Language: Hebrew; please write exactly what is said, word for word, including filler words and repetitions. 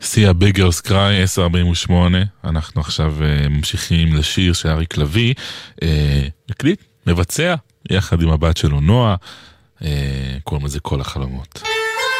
סיה ביגרס קריי, עשר ארבעים ושמונה. אנחנו עכשיו uh, ממשיכים לשיר של אריק לביא, uh, מקליט, מבצע, יחד עם הבת שלו נועה, uh, קוראים לזה כל החלומות.